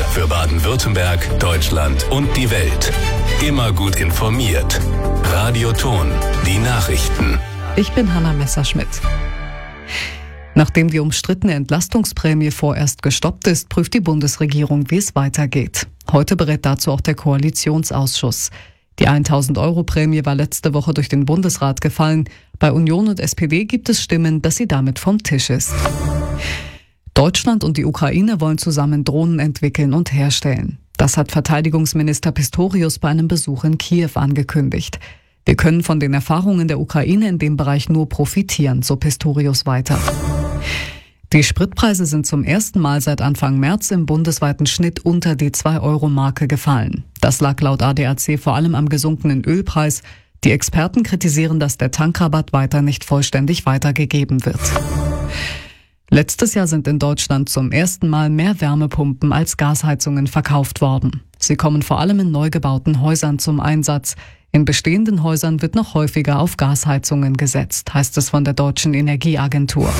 Für Baden-Württemberg, Deutschland und die Welt. Immer gut informiert. Radio Ton, die Nachrichten. Ich bin Hanna Messerschmidt. Nachdem die umstrittene Entlastungsprämie vorerst gestoppt ist, prüft die Bundesregierung, wie es weitergeht. Heute berät dazu auch der Koalitionsausschuss. Die 1.000-Euro-Prämie war letzte Woche durch den Bundesrat gefallen. Bei Union und SPD gibt es Stimmen, dass sie damit vom Tisch ist. Deutschland und die Ukraine wollen zusammen Drohnen entwickeln und herstellen. Das hat Verteidigungsminister Pistorius bei einem Besuch in Kiew angekündigt. Wir können von den Erfahrungen der Ukraine in dem Bereich nur profitieren, so Pistorius weiter. Die Spritpreise sind zum ersten Mal seit Anfang März im bundesweiten Schnitt unter die 2-Euro-Marke gefallen. Das lag laut ADAC vor allem am gesunkenen Ölpreis. Die Experten kritisieren, dass der Tankrabatt weiter nicht vollständig weitergegeben wird. Letztes Jahr sind in Deutschland zum ersten Mal mehr Wärmepumpen als Gasheizungen verkauft worden. Sie kommen vor allem in neu gebauten Häusern zum Einsatz. In bestehenden Häusern wird noch häufiger auf Gasheizungen gesetzt, heißt es von der Deutschen Energieagentur.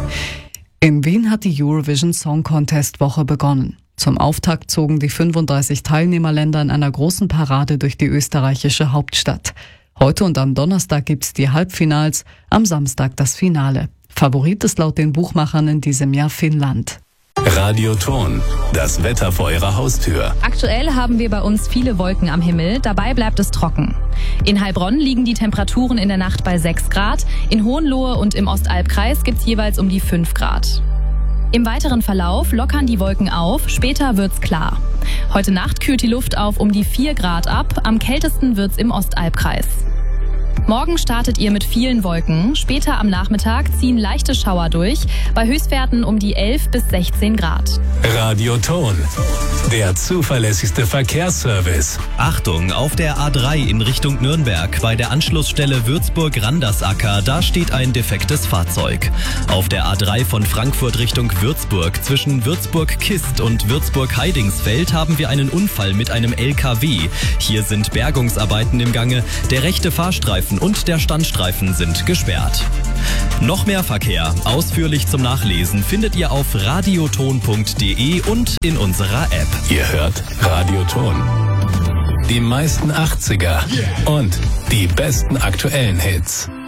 In Wien hat die Eurovision Song Contest Woche begonnen. Zum Auftakt zogen die 35 Teilnehmerländer in einer großen Parade durch die österreichische Hauptstadt. Heute und am Donnerstag gibt's die Halbfinals, am Samstag das Finale. Favorit ist laut den Buchmachern in diesem Jahr Finnland. Radio Ton, das Wetter vor Ihrer Haustür. Aktuell haben wir bei uns viele Wolken am Himmel, dabei bleibt es trocken. In Heilbronn liegen die Temperaturen in der Nacht bei 6 Grad, in Hohenlohe und im Ostalbkreis gibt's jeweils um die 5 Grad. Im weiteren Verlauf lockern die Wolken auf, später wird's klar. Heute Nacht kühlt die Luft auf um die 4 Grad ab, am kältesten wird's im Ostalbkreis. Morgen startet ihr mit vielen Wolken. Später am Nachmittag ziehen leichte Schauer durch, bei Höchstwerten um die 11 bis 16 Grad. Radio Ton, der zuverlässigste Verkehrsservice. Achtung, auf der A3 in Richtung Nürnberg, bei der Anschlussstelle Würzburg-Randersacker, da steht ein defektes Fahrzeug. Auf der A3 von Frankfurt Richtung Würzburg, zwischen Würzburg-Kist und Würzburg-Heidingsfeld, haben wir einen Unfall mit einem LKW. Hier sind Bergungsarbeiten im Gange. Der rechte Fahrstreifen und der Standstreifen sind gesperrt. Noch mehr Verkehr, ausführlich zum Nachlesen, findet ihr auf radioton.de und in unserer App. Ihr hört Radio Ton. Die meisten 80er und die besten aktuellen Hits.